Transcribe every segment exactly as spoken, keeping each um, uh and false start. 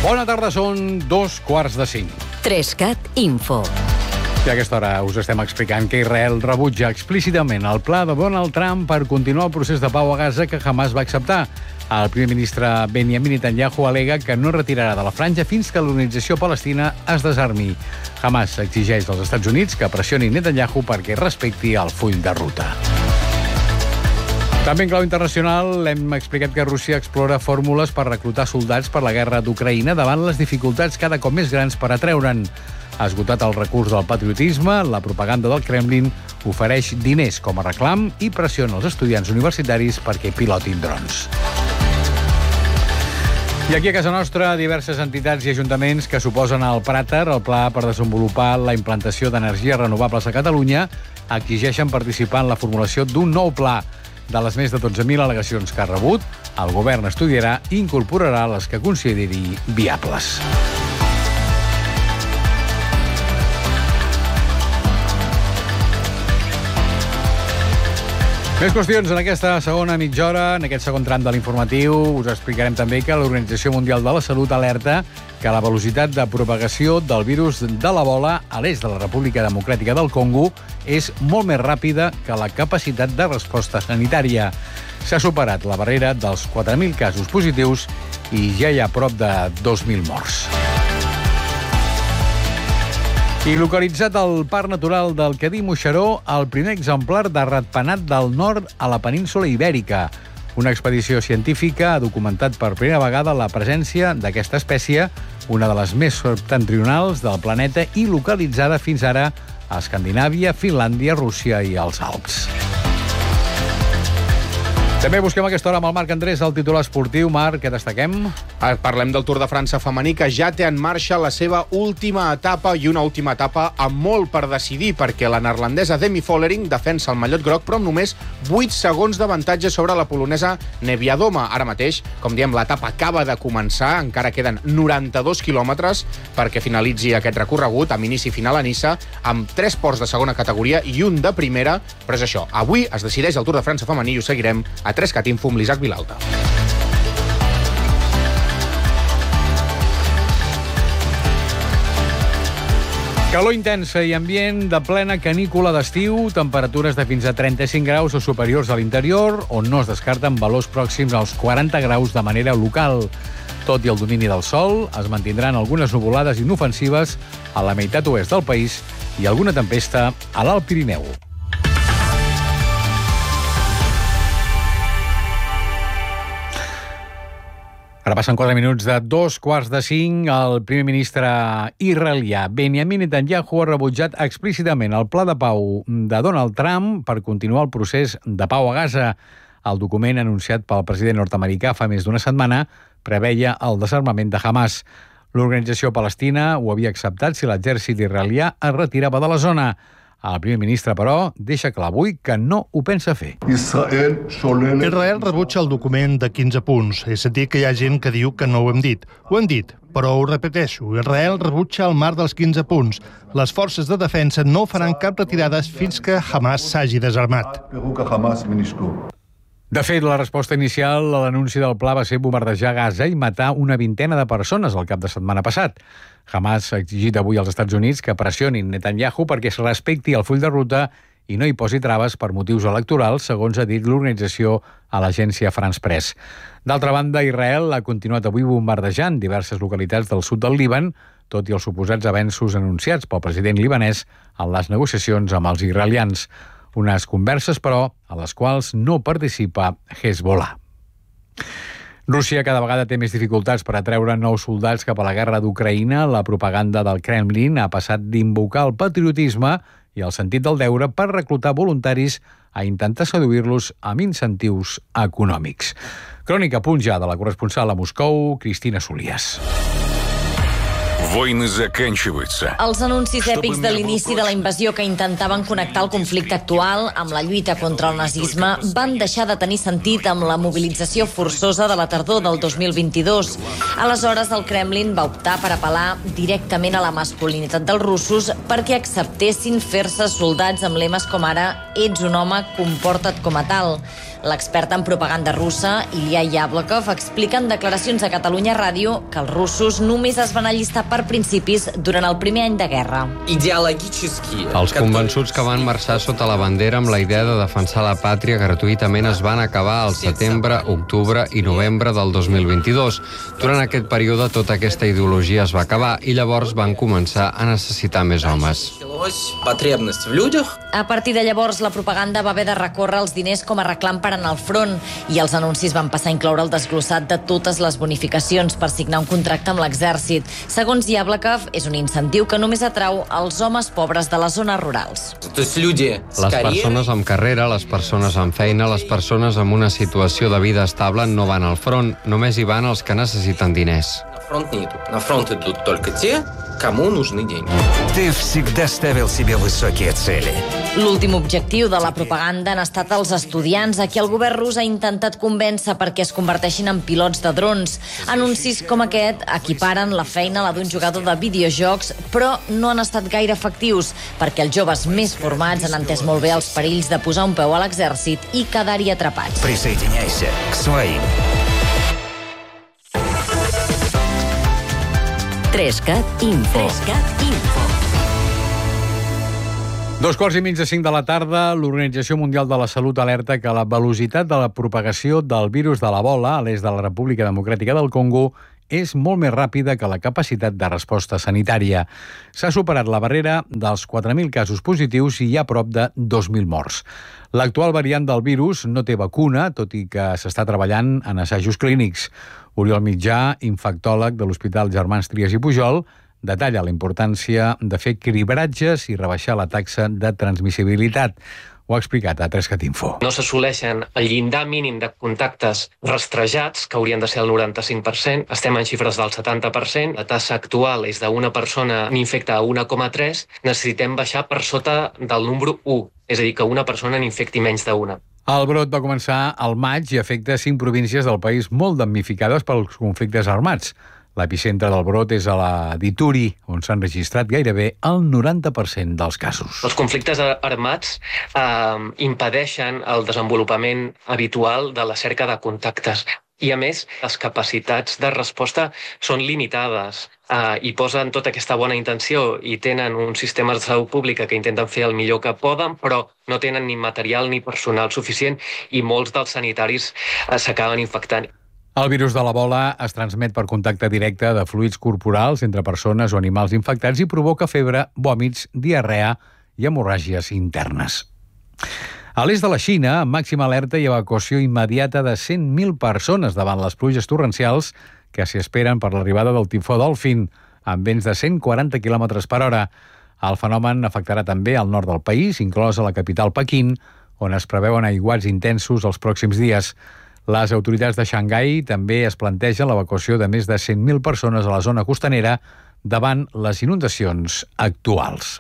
Bona tarda, són dos quarts de cinc. Trescat Info. I a aquesta hora us estem explicant que Israel rebutja explícitament el pla de Donald Trump per continuar el procés de pau a Gaza que Hamas va acceptar. El primer ministre Benjamin Netanyahu al·lega que no retirarà de la franja fins que l'organització palestina es desarmi. Hamas exigeix als Estats Units que pressioni Netanyahu perquè respecti el full de ruta. També en clau internacional hem explicat que Rússia explora fórmules per reclutar soldats per la guerra d'Ucraïna davant les dificultats cada cop més grans per atreure'n. Ha esgotat el recurs del patriotisme, la propaganda del Kremlin ofereix diners com a reclam i pressiona els estudiants universitaris perquè pilotin drons. I aquí a casa nostra, diverses entitats i ajuntaments que suposen al Pràter, el pla per desenvolupar la implantació d'energies renovables a Catalunya, exigeixen participar en la formulació d'un nou pla. De les més de dotze mil al·legacions que ha rebut, el govern estudiarà i incorporarà les que consideri viables. Més qüestions en aquesta segona mitja hora. En aquest segon tram de l'informatiu us explicarem també que l'Organització Mundial de la Salut alerta que la velocitat de propagació del virus de l'Ebola a l'est de la República Democràtica del Congo és molt més ràpida que la capacitat de resposta sanitària. S'ha superat la barrera dels quatre mil casos positius i ja hi ha prop de dos mil morts. I localitzat al Parc Natural del Cadí-Moixeró, el primer exemplar de ratpenat del nord a la península Ibèrica. Una expedició científica ha documentat per primera vegada la presència d'aquesta espècie, una de les més septentrionals del planeta i localitzada fins ara a Escandinàvia, Finlàndia, Rússia i els Alps. També busquem aquesta hora amb el Marc Andrés, el titular esportiu. Marc, què destaquem? Parlem del Tour de França femení, que ja té en marxa la seva última etapa, i una última etapa amb molt per decidir, perquè la neerlandesa Demi Vollering defensa el mallot groc, però amb només vuit segons d'avantatge sobre la polonesa Niewiadoma. Ara mateix, com diem, l'etapa acaba de començar, encara queden noranta-dos quilòmetres perquè finalitzi aquest recorregut, amb inici final a Niça, amb tres ports de segona categoria i un de primera, però és això, avui es decideix el Tour de França femení i ho seguirem a Trescat Info amb l'Isaac Vilalta. Calor intensa i ambient de plena canícula d'estiu, temperatures de fins a trenta-cinc graus o superiors a l'interior, on no es descarten valors pròxims als quaranta graus de manera local. Tot i el domini del sol, es mantindran algunes nuvolades inofensives a la meitat oest del país i alguna tempesta a l'Alt Pirineu. Ara passen quatre minuts de dos quarts de cinc. El primer ministre israelià Benjamin Netanyahu ha rebutjat explícitament el pla de pau de Donald Trump per continuar el procés de pau a Gaza. El document anunciat pel president nord-americà fa més d'una setmana preveia el desarmament de Hamas. L'organització palestina ho havia acceptat si l'exèrcit israelià es retirava de la zona. El primer ministre, però, deixa clar avui que no ho pensa fer. Israel rebutja el document de quinze punts. He sentit que hi ha gent que diu que no ho hem dit. Ho hem dit, però ho repeteixo. Israel rebutja el marc dels quinze punts. Les forces de defensa no faran cap retirades fins que Hamas s'hagi desarmat. De fet, la resposta inicial a l'anunci del pla va ser bombardejar Gaza i matar una vintena de persones el cap de setmana passat. Hamas ha exigit avui als Estats Units que pressionin Netanyahu perquè es respecti el full de ruta i no hi posi traves per motius electorals, segons ha dit l'organització a l'agència France Press. D'altra banda, Israel ha continuat avui bombardejant diverses localitats del sud del Líban, tot i els suposats avenços anunciats pel president libanès en les negociacions amb els israelians. Unes converses, però, a les quals no participa Hezbollah. Rússia cada vegada té més dificultats per atreure nous soldats cap a la guerra d'Ucraïna. La propaganda del Kremlin ha passat d'invocar el patriotisme i el sentit del deure per reclutar voluntaris a intentar seduir-los amb incentius econòmics. Crònica a punt ja de la corresponsal a Moscou, Cristina Solías. Войны заканчиваются. Els anuncis èpics de l'inici de la invasió que intentaven connectar el conflicte actual amb la lluita contra el nazisme van deixar de tenir sentit amb la mobilització forçosa de la tardor del dos mil vint-i-dos. Aleshores, el Kremlin va optar per apel·lar directament a la masculinitat dels russos perquè acceptessin fer-se soldats amb lemes com ara «Ets un home, comporta't com a tal». L'expert en propaganda russa, Ilya Yablokov, explica en declaracions a Catalunya Ràdio que els russos només es van allistar per principis durant el primer any de guerra. Els convençuts que van marxar sota la bandera amb la idea de defensar la pàtria gratuïtament es van acabar al setembre, octubre i novembre del dos mil vint-i-dos. Durant aquest període tota aquesta ideologia es va acabar i llavors van començar a necessitar més homes. A partir de llavors, la propaganda va haver de recórrer els diners com a reclam per anar al front i els anuncis van passar a incloure el desglossat de totes les bonificacions per signar un contracte amb l'exèrcit. Segons Yablokov, és un incentiu que només atrau els homes pobres de les zones rurals. Les persones amb carrera, les persones amb feina, les persones amb una situació de vida estable no van al front, només hi van els que necessiten diners. На фронт идут только те, кому нужны деньги. Ты всегда ставил себе высокие цели. L'últim objectiu de la propaganda han estat els estudiants, a qui el govern rus ha intentat convèncer perquè es converteixin en pilots de drons. Anuncis com aquest equiparen la feina a la d'un jugador de videojocs, però no han estat gaire efectius, perquè els joves més formats han entès molt bé els perills de posar un peu a l'exèrcit i quedar-hi atrapats. Присоединяйся к своим. Trescat Info. Trescat Info. Dos quarts i mig de cinc de la tarda, l'Organització Mundial de la Salut alerta que la velocitat de la propagació del virus de l'Ebola a l'est de la República Democràtica del Congo és molt més ràpida que la capacitat de resposta sanitària. S'ha superat la barrera dels quatre mil casos positius i hi ha prop de dos mil morts. L'actual variant del virus no té vacuna, tot i que s'està treballant en assajos clínics. Oriol Mitjà, infectòleg de l'Hospital Germans Trias i Pujol, detalla la importància de fer cribratges i rebaixar la taxa de transmissibilitat. Ho ha explicat a Trescat Info. No s'assoleixen el llindar mínim de contactes rastrejats, que haurien de ser el noranta-cinc per cent. Estem en xifres del setanta per cent. La tassa actual és d'una persona n'infecta a un coma tres. Necessitem baixar per sota del número u, és a dir, que una persona n'infecti menys d'una. El brot va començar al maig i afecta cinc províncies del país molt damnificades pels conflictes armats. L'epicentre del brot és a la d'Ituri, on s'han registrat gairebé el noranta per cent dels casos. Els conflictes armats eh, impedeixen el desenvolupament habitual de la cerca de contactes. I, a més, les capacitats de resposta són limitades eh, i posen tota aquesta bona intenció i tenen un sistema de salut pública que intenten fer el millor que poden, però no tenen ni material ni personal suficient i molts dels sanitaris eh, s'acaben infectant. El virus de l'Ebola es transmet per contacte directe de fluids corporals entre persones o animals infectats i provoca febre, vòmits, diarrea i hemorràgies internes. A l'est de la Xina, amb màxima alerta i evacuació immediata de cent mil persones davant les pluges torrencials que s'hi esperen per l'arribada del tifó Dolphin, amb vents de cent quaranta quilòmetres per hora. El fenomen afectarà també al nord del país, inclosa la capital Pequín, on es preveuen aiguats intensos els pròxims dies. Les autoritats de Xangai també es plantegen l'evacuació de més de cent mil persones a la zona costanera davant les inundacions actuals.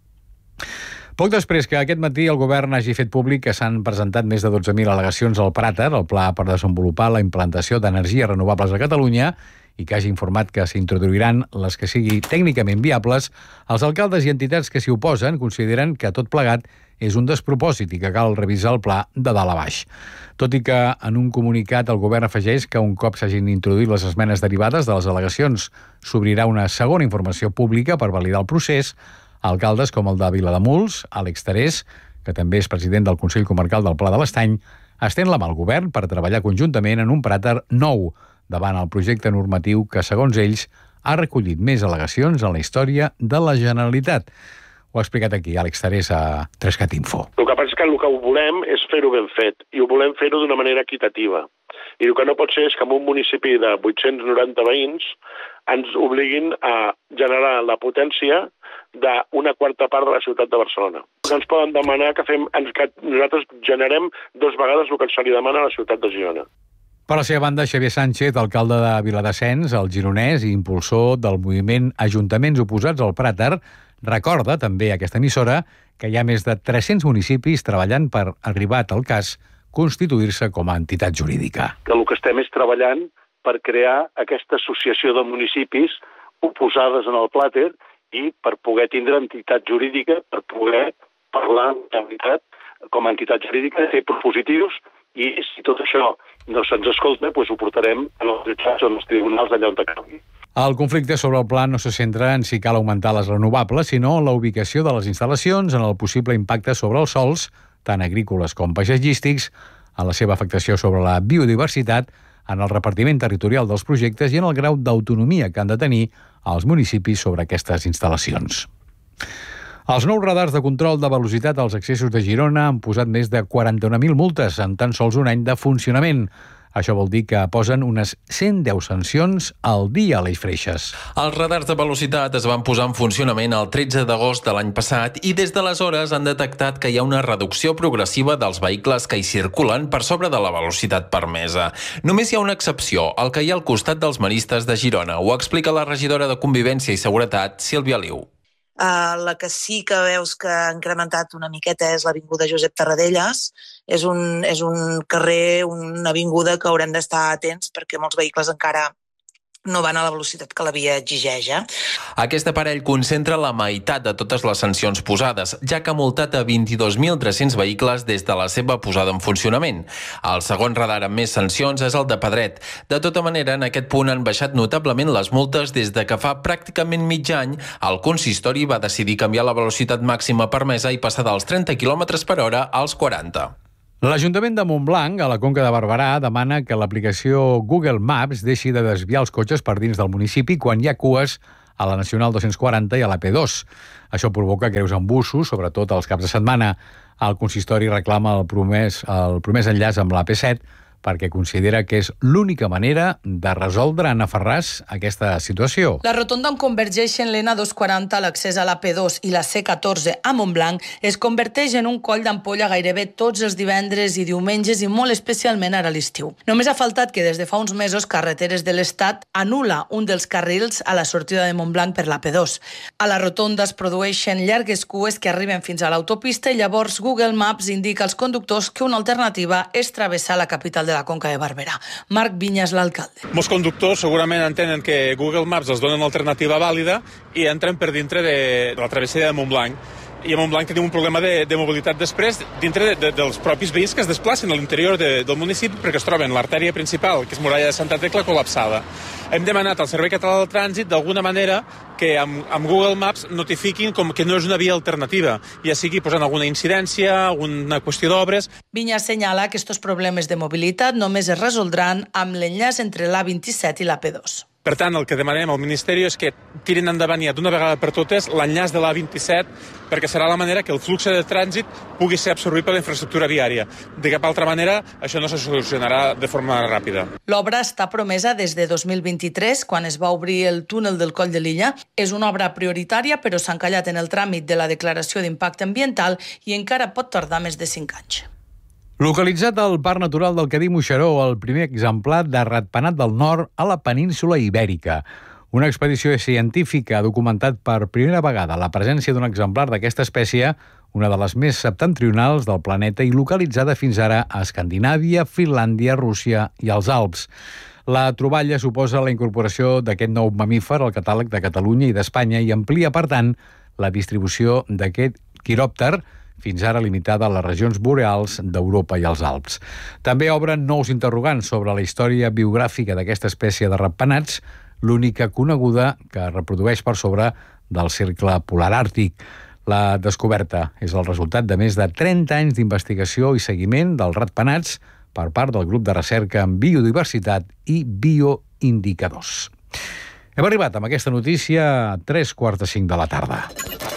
Poc després que aquest matí el govern hagi fet públic que s'han presentat més de dotze mil al·legacions al Pràter, el pla per desenvolupar la implantació d'energies renovables a Catalunya, i que hagi informat que s'introduiran les que sigui tècnicament viables, els alcaldes i entitats que s'hi oposen consideren que tot plegat és un despropòsit i que cal revisar el pla de dalt a baix. Tot i que en un comunicat el govern afegeix que un cop s'hagin introduït les esmenes derivades de les al·legacions s'obrirà una segona informació pública per validar el procés, alcaldes com el de Vilademuls, Àlex Terés, que també és president del Consell Comarcal del Pla de l'Estany, estén la mà al govern per treballar conjuntament en un Pràter nou davant el projecte normatiu que, segons ells, ha recollit més al·legacions en la història de la Generalitat. Ho ha explicat aquí Àlex Terés a Trescat Info. El que passa és que el que ho volem és fer-ho ben fet, i ho volem fer-ho d'una manera equitativa. I el que no pot ser és que en un municipi de vuit-cents noranta veïns ens obliguin a generar la potència d'una quarta part de la ciutat de Barcelona. No ens poden demanar que, fem, que nosaltres generem dos vegades el que se li demana a la ciutat de Girona. Per la seva banda, Xavier Sánchez, alcalde de Viladescens, el gironès i impulsor del moviment Ajuntaments Oposats al Pràter, recorda també a aquesta emissora que hi ha més de tres-cents municipis treballant per, arribat al cas, constituir-se com a entitat jurídica. Que el que estem és treballant per crear aquesta associació de municipis oposades en el Pràter i per poder tindre entitat jurídica, per poder parlar amb entitat, com a entitat jurídica, fer propositius I si tot això no se'ns escolta, doncs ho portarem en els jutjats o en els tribunals allà on calgui. El conflicte sobre el pla no se centra en si cal augmentar les renovables, sinó en la ubicació de les instal·lacions, en el possible impacte sobre els sols, tant agrícoles com paisatgístics, en la seva afectació sobre la biodiversitat, en el repartiment territorial dels projectes i en el grau d'autonomia que han de tenir els municipis sobre aquestes instal·lacions. Els nous radars de control de velocitat als accessos de Girona han posat més de quaranta-una mil multes en tan sols un any de funcionament. Això vol dir que posen unes cent deu sancions al dia a l'Eix Freixes. Els radars de velocitat es van posar en funcionament el tretze d'agost de l'any passat i des d'aleshores han detectat que hi ha una reducció progressiva dels vehicles que hi circulen per sobre de la velocitat permesa. Només hi ha una excepció, el que hi ha al costat dels maristes de Girona. Ho explica la regidora de Convivència i Seguretat, Sílvia Liu. Uh, la que sí que veus que ha incrementat una miqueta és l'avinguda Josep Tarradellas. És un, és un carrer, una avinguda que haurem d'estar atents perquè molts vehicles encara no van a la velocitat que la via exigeix. Eh? Aquest aparell concentra la meitat de totes les sancions posades, ja que ha multat a vint-i-dos mil tres-cents vehicles des de la seva posada en funcionament. El segon radar amb més sancions és el de Pedret. De tota manera, en aquest punt han baixat notablement les multes des de que fa pràcticament mig any el consistori va decidir canviar la velocitat màxima permesa i passar dels trenta quilòmetres per hora als quaranta. L'Ajuntament de Montblanc, a la Conca de Barberà, demana que l'aplicació Google Maps deixi de desviar els cotxes per dins del municipi quan hi ha cues a la Nacional dos-cents quaranta i a la P dos. Això provoca greus embussos, sobretot els caps de setmana. El consistori reclama el promès, el promès enllaç amb la P set perquè considera que és l'única manera de resoldre a Nafarràs aquesta situació. La rotonda on convergeixen l'N dos quaranta, l'accés a la P dos i la C catorze a Montblanc es converteix en un coll d'ampolla gairebé tots els divendres i diumenges i molt especialment ara a l'estiu. Només ha faltat que des de fa uns mesos Carreteres de l'Estat anul·la un dels carrils a la sortida de Montblanc per la P dos. A la rotonda es produeixen llargues cues que arriben fins a l'autopista i llavors Google Maps indica als conductors que una alternativa és travessar la capital de la Conca de Barberà. Marc Vinyes, l'alcalde. Molts conductors segurament entenen que Google Maps els dona una alternativa vàlida i entren per dintre de la travessia de Montblanc. I a Montblanc tenim un problema de, de mobilitat després dintre de, de, dels propis veïns que es desplacen a l'interior de, del municipi perquè es troben l'artèria principal, que és Muralla de Santa Tecla, col·lapsada. Hem demanat al Servei Català del Trànsit d'alguna manera que amb, amb Google Maps notifiquin com que no és una via alternativa, ja sigui posant alguna incidència, alguna qüestió d'obres. Vinya assenyala que aquests problemes de mobilitat només es resoldran amb l'enllaç entre l'A vint-i-set i la P dos. Per tant, el que demanem al Ministeri és que tirin endavant ja d'una vegada per totes l'enllaç de l'A vint-i-set perquè serà la manera que el flux de trànsit pugui ser absorbit per la infraestructura viària. De cap altra manera, això no se solucionarà de forma ràpida. L'obra està promesa des de dos mil vint-i-tres, quan es va obrir el túnel del Coll de l'Illa. És una obra prioritària, però s'ha encallat en el tràmit de la declaració d'impacte ambiental i encara pot tardar més de cinc anys. Localitzat al Parc Natural del Cadí-Moixeró, el primer exemplar de ratpenat del nord a la península Ibèrica. Una expedició científica ha documentat per primera vegada la presència d'un exemplar d'aquesta espècie, una de les més septentrionals del planeta i localitzada fins ara a Escandinàvia, Finlàndia, Rússia i els Alps. La troballa suposa la incorporació d'aquest nou mamífer al catàleg de Catalunya i d'Espanya i amplia, per tant, la distribució d'aquest quiròpter, fins ara limitada a les regions boreals d'Europa i els Alps. També obren nous interrogants sobre la història biogràfica d'aquesta espècie de ratpenats, l'única coneguda que reprodueix per sobre del cercle polar àrtic. La descoberta és el resultat de més de trenta anys d'investigació i seguiment dels ratpenats per part del grup de recerca en biodiversitat i bioindicadors. Hem arribat amb aquesta notícia a tres quarts de cinc de la tarda.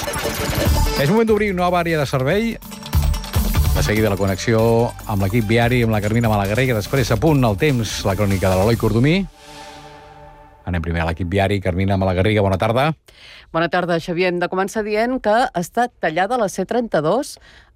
És moment d'obrir una nova àrea de servei. De seguida la connexió amb l'equip viari, amb la Carmina Malagarriga, després a punt el temps, la crònica de l'Eloi Cordomí. Anem primer a l'equip viari. Carmina Malagarriga, bona tarda. Bona tarda, Xavier. Hem de començar dient que està tallada la C trenta-dos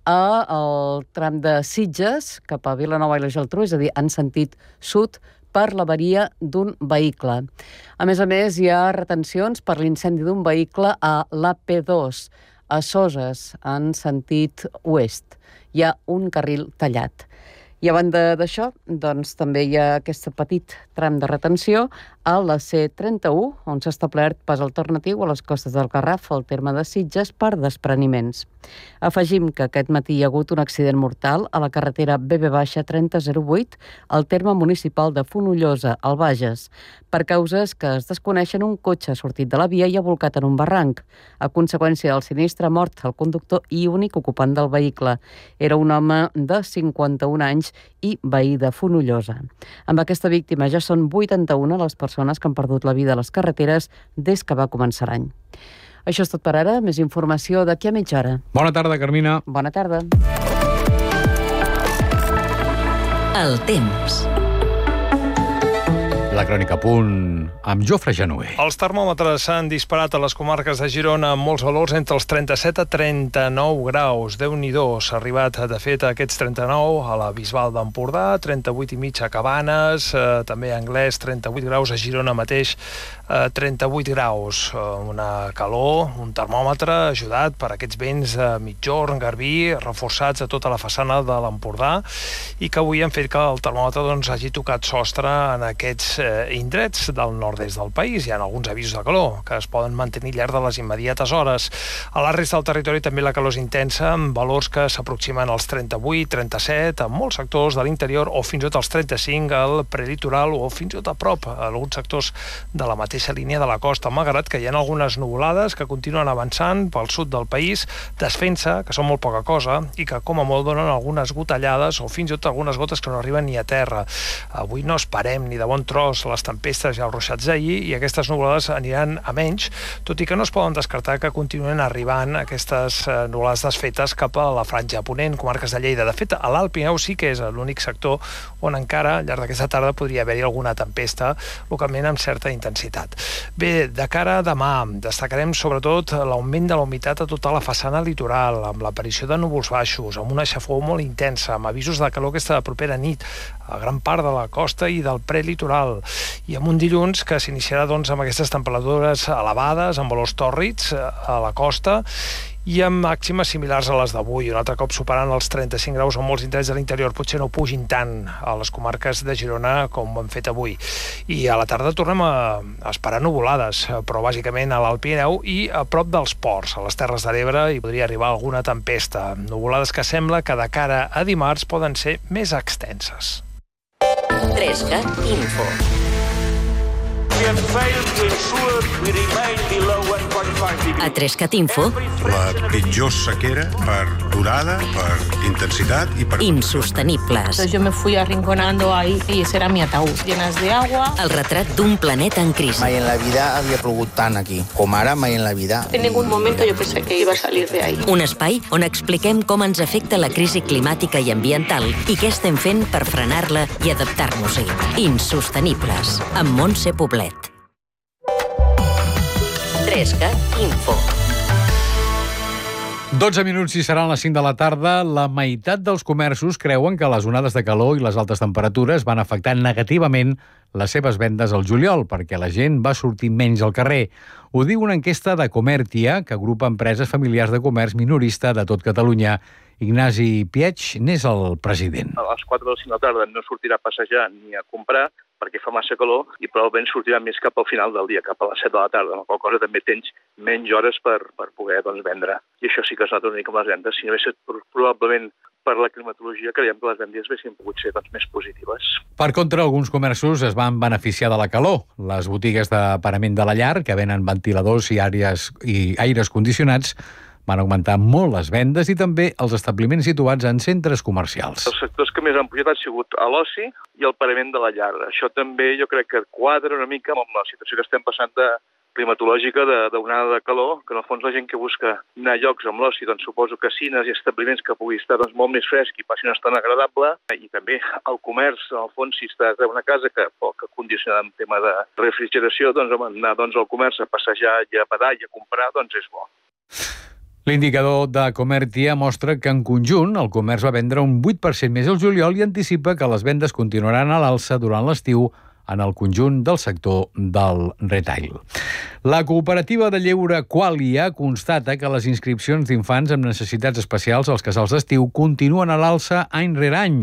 al tram de Sitges cap a Vilanova i la Geltrú, és a dir, en sentit sud, per l'avaria d'un vehicle. A més a més, hi ha retencions per l'incendi d'un vehicle a l'A P dos, a Soses, en sentit oest. Hi ha un carril tallat. I a banda d'això, doncs, també hi ha aquest petit tram de retenció a la C trenta-u, on s'ha establert pas alternatiu a les costes del Garraf, al terme de Sitges, per despreniments. Afegim que aquest matí hi ha hagut un accident mortal a la carretera B B trenta zero vuit, al terme municipal de Fonollosa, al Bages. Per causes que es desconeixen, un cotxe ha sortit de la via i ha volcat en un barranc. A conseqüència del sinistre, ha mort el conductor i únic ocupant del vehicle. Era un home de cinquanta-un anys i veí de Fonollosa. Amb aquesta víctima ja són vuitanta-una les persones que han perdut la vida a les carreteres des que va començar l'any. Això és tot per ara. Més informació d'aquí a mitja hora. Bona tarda, Carmina. Bona tarda. El temps. La crònica a punt amb Jofre Genover. Els termòmetres s'han disparat a les comarques de Girona amb molts valors entre els trenta-set a trenta-nou graus. Déu-n'hi-do, s'ha arribat, de fet, a aquests trenta-nou a la Bisbal d'Empordà, trenta-vuit i mig a Cabanes, eh, també a Anglès, trenta-vuit graus, a Girona mateix, eh, trenta-vuit graus. Eh, una calor, un termòmetre ajudat per aquests vents de migjorn, garbí, reforçats a tota la façana de l'Empordà i que avui han fet que el termòmetre doncs, hagi tocat sostre en aquests eh, indrets del nord-est del país. Hi ha alguns avisos de calor que es poden mantenir al llarg de les immediates hores. A la resta del territori també la calor és intensa, amb valors que s'aproximen als trenta-vuit, trenta-set, en molts sectors de l'interior, o fins i tot als trenta-cinc al prelitoral, o fins i tot a prop a alguns sectors de la mateixa línia de la costa, malgrat que hi ha algunes nuvolades que continuen avançant pel sud del país, desfent-se, que són molt poca cosa, i que com a molt donen algunes gotellades o fins i tot algunes gotes que no arriben ni a terra. Avui no esperem ni de bon tros les tempestes i els ruixats d'ahir, i aquestes nuvolades aniran a menys, tot i que no es poden descartar que continuen arribant aquestes eh, nuvolades desfetes cap a la franja ponent, comarques de Lleida. De fet, a l'Alt Pirineu sí que és l'únic sector on encara al llarg d'aquesta tarda podria haver-hi alguna tempesta, localment amb certa intensitat. Bé, de cara a demà, destacarem sobretot l'augment de la humitat a tota la façana litoral, amb l'aparició de núvols baixos, amb una xafogor molt intensa, amb avisos de calor aquesta propera nit a gran part de la costa i del prelitoral, i amb un dilluns que s'iniciarà doncs, amb aquestes temperatures elevades, amb valors tòrrids a la costa i amb màximes similars a les d'avui, un altre cop superant els trenta-cinc graus en molts indrets de l'interior. Potser no pugin tant a les comarques de Girona com ho han fet avui. I a la tarda tornem a esperar nuvolades, però bàsicament a l'Alt Pirineu i a prop dels ports, a les Terres de l'Ebre, hi podria arribar alguna tempesta. Nuvolades que sembla que de cara a dimarts poden ser més extenses. trescat Info. A trescat Info. La pitjor sequera per durada, per intensitat i per... Insostenibles. Yo me fui arrinconando ahí y ese era mi ataúd, llenas de agua. El retrat d'un planeta en crisi. Mai en la vida havia plogut tant aquí, com ara mai en la vida. En ningún momento yo pensé que iba a salir de ahí. Un espai on expliquem com ens afecta la crisi climàtica i ambiental i què estem fent per frenar-la i adaptar-nos-hi. Insostenibles, amb Montse Poblet. trescat Info. dotze minuts i seran les cinc de la tarda. La meitat dels comerços creuen que les onades de calor i les altes temperatures van afectar negativament les seves vendes al juliol, perquè la gent va sortir menys al carrer. Ho diu una enquesta de Comertia, que agrupa empreses familiars de comerç minorista de tot Catalunya. Ignasi Piech n'és el president. A les quatre o cinc de la tarda no sortirà a passejar ni a comprar perquè fa massa calor i probablement sortirà més cap al final del dia, cap a les set de la tarda, la qual cosa també tens menys hores per, per poder doncs, vendre. I això sí que es nota una mica amb les vendes. Si no hagués estat probablement per la climatologia, creiem que les vendes haguessin pogut ser doncs, més positives. Per contra, alguns comerços es van beneficiar de la calor. Les botigues de parament de la llar, que venen ventiladors i, àrees, i aires condicionats, van augmentar molt les vendes i també els establiments situats en centres comercials. Els sectors que més han pujat han sigut a l'oci i el parament de la llar. Això també jo crec que quadra una mica amb la situació que estem passant de climatològica d'onada de calor, que en el fons la gent que busca anar a llocs amb l'oci, doncs suposo casines i establiments que pugui estar doncs, molt més fresc i passi una estona agradable, i també el comerç, en el fons, si estàs a una casa que poc condicionada amb tema de refrigeració, doncs anar doncs, al comerç a passejar i a badar i a comprar, doncs és bo. L'indicador de Comertia mostra que en conjunt el comerç va vendre un vuit per cent més al juliol i anticipa que les vendes continuaran a l'alça durant l'estiu en el conjunt del sector del retail. La cooperativa de lleure Qualia constata que les inscripcions d'infants amb necessitats especials als casals d'estiu continuen a l'alça any rere any.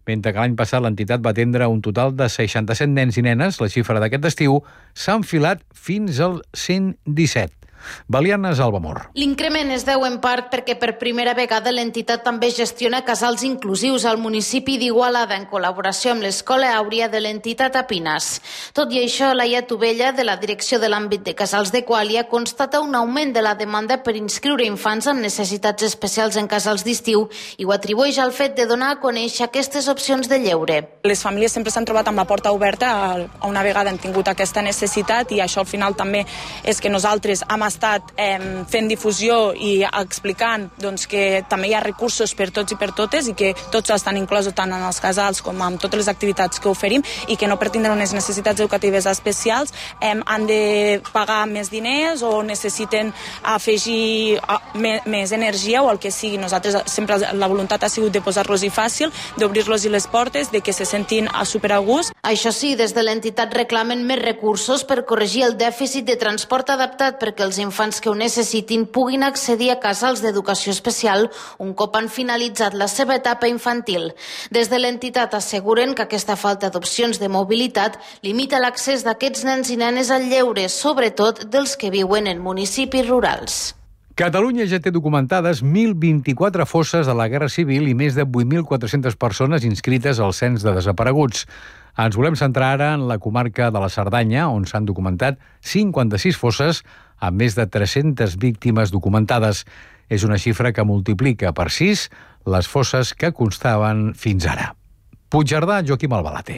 mentre que l'any passat l'entitat va atendre un total de seixanta-set nens i nenes. La xifra d'aquest estiu s'ha enfilat fins al cent disset. Baliana Salvamor. L'increment es deu en part perquè per primera vegada l'entitat també gestiona casals inclusius al municipi d'Igualada en col·laboració amb l'Escola Àuria de l'entitat a Pinas. Tot i això, Laia Tubella, de la direcció de l'àmbit de casals de Quàlia, constata un augment de la demanda per inscriure infants amb necessitats especials en casals d'estiu i ho atribueix al fet de donar a conèixer aquestes opcions de lleure. Les famílies sempre s'han trobat amb la porta oberta a una vegada han tingut aquesta necessitat i això al final també és que nosaltres hem estat eh, fent difusió i explicant doncs, que també hi ha recursos per tots i per totes i que tots estan inclosos tant en els casals com en totes les activitats que oferim i que no per tindre unes necessitats educatives especials eh, han de pagar més diners o necessiten afegir a, me, més energia o el que sigui. Nosaltres sempre la voluntat ha sigut de posar-los-hi fàcil, d'obrir-los-hi les portes, de que se sentin a super a gust. Això sí, des de l'entitat reclamen més recursos per corregir el dèficit de transport adaptat perquè els infants que ho necessitin puguin accedir a casals d'educació especial un cop han finalitzat la seva etapa infantil. Des de l'entitat asseguren que aquesta falta d'opcions de mobilitat limita l'accés d'aquests nens i nenes al lleure, sobretot dels que viuen en municipis rurals. Catalunya ja té documentades mil vint-i-quatre fosses de la Guerra Civil i més de vuit mil quatre-centes persones inscrites al cens de desapareguts. Ens volem centrar ara en la comarca de la Cerdanya, on s'han documentat cinquanta-sis fosses amb més de tres-centes víctimes documentades. És una xifra que multiplica per sis les fosses que constaven fins ara. Puigcerdà, Joaquim Albalate.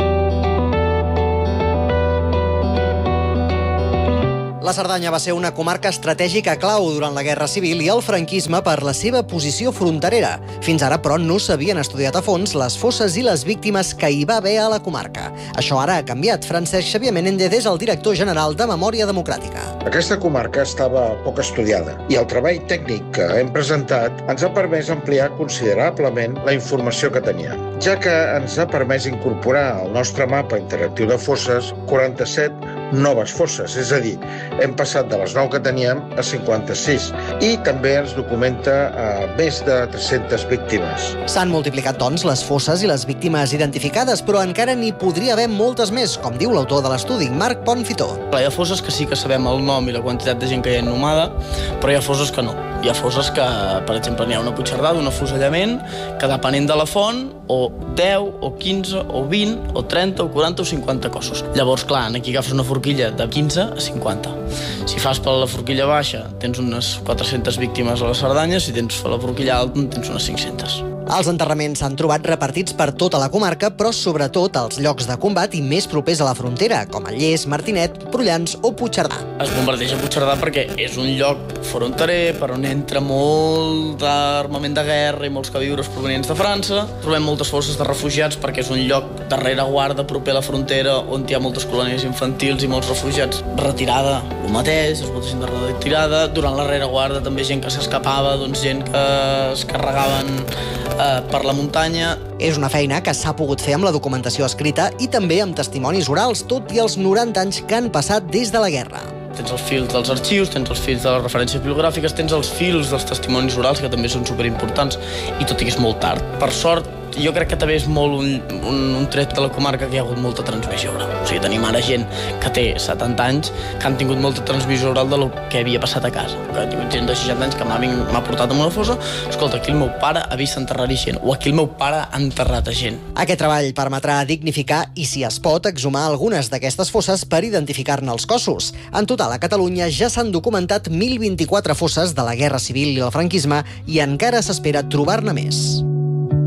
La Cerdanya va ser una comarca estratègica clau durant la Guerra Civil i el franquisme per la seva posició fronterera. Fins ara, però, no s'havien estudiat a fons les fosses i les víctimes que hi va haver a la comarca. Això ara ha canviat. Francesc Xavier Menéndez és el director general de Memòria Democràtica. Aquesta comarca estava poc estudiada i el treball tècnic que hem presentat ens ha permès ampliar considerablement la informació que teníem, ja que ens ha permès incorporar al nostre mapa interactiu de fosses quaranta-set noves fosses, és a dir, hem passat de les nou que teníem a cinquanta-sis i també ens documenta eh, més de tres-centes víctimes. S'han multiplicat, doncs, les fosses i les víctimes identificades, però encara n'hi podria haver moltes més, com diu l'autor de l'estudi, Marc Ponfitó. Hi ha fosses que sí que sabem el nom i la quantitat de gent que hi ha inhumada, però hi ha fosses que no. Hi ha fosses que, per exemple, n'hi ha una Puigcerdà d'un afusellament que, depenent de la font, o deu, o quinze, o vint, o trenta, o quaranta, o cinquanta cossos. Llavors, clar, aquí agafes una forquilla de quinze a cinquanta. Si fas per la forquilla baixa, tens unes quatre-centes víctimes a la Cerdanya, si tens per la forquilla alta, tens unes cinc-centes. Els enterraments s'han trobat repartits per tota la comarca, però sobretot als llocs de combat i més propers a la frontera, com a Lles, Martinet, Prullans o Puigcerdà. Es bombardeja Puigcerdà perquè és un lloc fronterer per on entra molt d'armament de guerra i molts queviures provenients de França. Trobem moltes fosses de refugiats perquè és un lloc de rereguarda proper a la frontera on hi ha moltes colònies infantils i molts refugiats. Retirada, el mateix, és molta gent de retirada. Durant la rereguarda també gent que s'escapava, doncs gent que es carregaven eh, per la muntanya. És una feina que s'ha pogut fer amb la documentació escrita i també amb testimonis orals, tot i els noranta anys que han passat des de la guerra. Tens els fils dels arxius, tens els fils de les referències bibliogràfiques, tens els fils dels testimonis orals, que també són superimportants, i tot i que és molt tard. Per sort, jo crec que també és molt un, un, un tret de la comarca que hi ha hagut molta transmissió oral. O sigui, tenim ara gent que té setanta anys que han tingut molta transmissió oral de lo que havia passat a casa. Que ha tingut gent de seixanta anys que m'ha portat a una fossa, escolta, aquí el meu pare ha vist enterrar-hi gent, o aquí el meu pare ha enterrat a gent. Aquest treball permetrà dignificar i, si es pot, exhumar algunes d'aquestes fosses per identificar-ne els cossos. En total, a Catalunya ja s'han documentat mil vint-i-quatre fosses de la Guerra Civil i el franquisme i encara s'espera trobar-ne més.